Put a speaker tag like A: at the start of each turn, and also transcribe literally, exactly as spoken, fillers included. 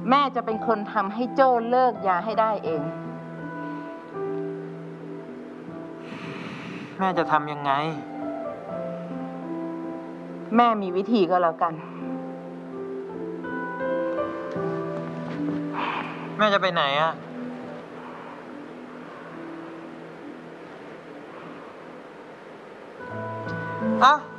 A: แม่จะเป็นคนทำให้โจ้เลิกยาให้ได้เอง
B: แม่จะทำยังไง
A: แม่มีวิธีก็แล้วกัน
B: แม่จะไปไหนอะอ่ะ